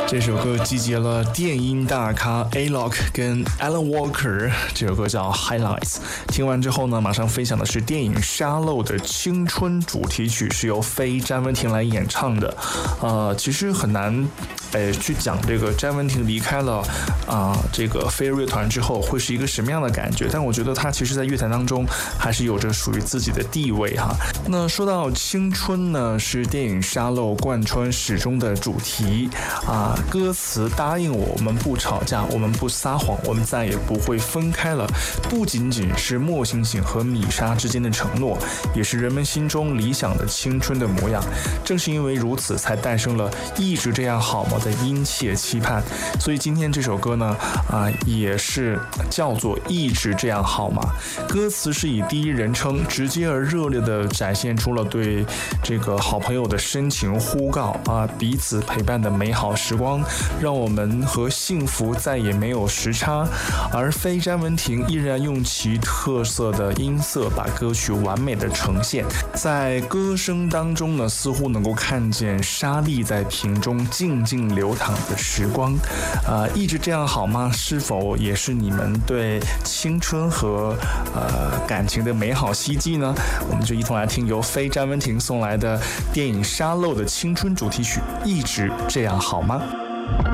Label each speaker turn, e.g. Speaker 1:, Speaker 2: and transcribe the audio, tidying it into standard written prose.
Speaker 1: 这首歌集结了电音大咖 A-Lock 跟 Alan Walker， 这首歌叫 Highlights。 听完之后呢，马上分享的是电影沙漏的青春主题曲，是由非詹雯婷来演唱的。其实很难去讲这个詹雯婷离开了这个飞儿乐团之后会是一个什么样的感觉，但我觉得她其实在乐坛当中还是有着属于自己的地位哈。那说到青春呢，是电影沙漏贯穿始终的主题歌词答应我们不吵架，我们不撒谎，我们再也不会分开了，不仅仅是莫星星和米莎之间的承诺，也是人们心中理想的青春的模样。正是因为如此，才诞生了一直这样好吗的殷切期盼。所以今天这首歌呢也是叫做一直这样好吗。歌词是以第一人称直接而热烈地展现出了对这个好朋友的深情呼告彼此陪伴的美好时光，让我们和幸福再也没有时差。而非詹雯婷依然用其特色的音色把歌曲完美的呈现，在歌声当中呢，似乎能够看见沙粒在瓶中静静流淌的时光。一直这样好吗？是否也是你们对青春和感情的美好希冀呢？我们就一同来听由非詹雯婷送来的电影沙漏的青春主题曲《一直这样好吗》。